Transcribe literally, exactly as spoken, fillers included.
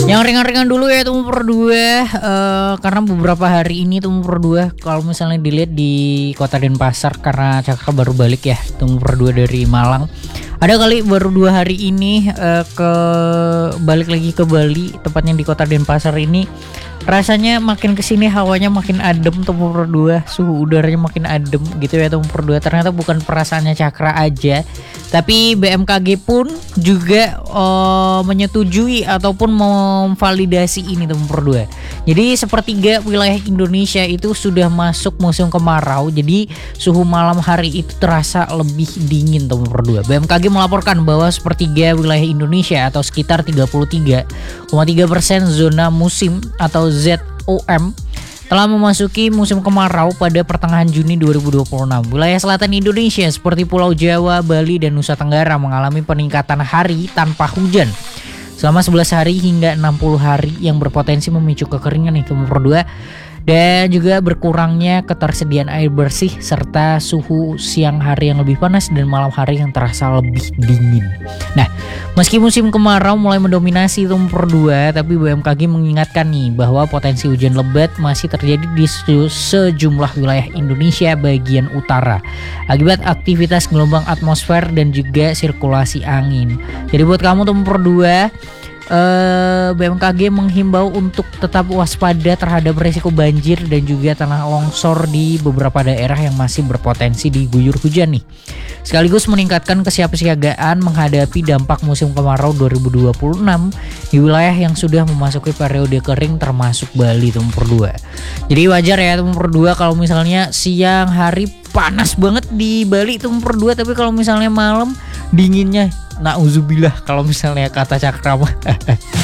Yang ringan-ringan dulu ya Tumor dua, uh, karena beberapa hari ini Tumor dua kalau misalnya dilihat di Kota Denpasar, karena Cakra baru balik ya Tumor dua dari Malang. Ada kali baru dua hari ini uh, ke balik lagi ke Bali, tepatnya di Kota Denpasar ini. Rasanya makin kesini hawanya makin adem Tumor dua, suhu udaranya makin adem gitu ya Tumor dua. Ternyata bukan perasaannya Cakra aja, tapi B M K G pun juga uh, menyetujui ataupun memvalidasi ini Tumor dua. Jadi sepertiga wilayah Indonesia itu sudah masuk musim kemarau. Jadi suhu malam hari itu terasa lebih dingin Tumor dua. B M K G melaporkan bahwa sepertiga wilayah Indonesia atau sekitar tiga puluh tiga koma tiga persen zona musim atau Z O M telah memasuki musim kemarau pada pertengahan Juni dua ribu dua puluh enam. Wilayah selatan Indonesia seperti Pulau Jawa, Bali, dan Nusa Tenggara mengalami peningkatan hari tanpa hujan selama sebelas hari hingga enam puluh hari yang berpotensi memicu kekeringan itu nomor dua, dan juga berkurangnya ketersediaan air bersih serta suhu siang hari yang lebih panas dan malam hari yang terasa lebih dingin. Nah, meski musim kemarau mulai mendominasi nomor dua, tapi B M K G mengingatkan nih bahwa potensi hujan lebat masih terjadi di sejumlah wilayah Indonesia bagian utara akibat aktivitas gelombang atmosfer dan juga sirkulasi angin. Jadi buat kamu nomor dua, Uh, B M K G menghimbau untuk tetap waspada terhadap risiko banjir dan juga tanah longsor di beberapa daerah yang masih berpotensi diguyur hujan nih. Sekaligus meningkatkan kesiapsiagaan menghadapi dampak musim kemarau dua ribu dua puluh enam di wilayah yang sudah memasuki periode kering termasuk Bali nomor dua. Jadi wajar ya nomor dua kalau misalnya siang hari panas banget di Bali nomor dua, tapi kalau misalnya malam dinginnya nauzubillah kalau misalnya kata Cakra mah.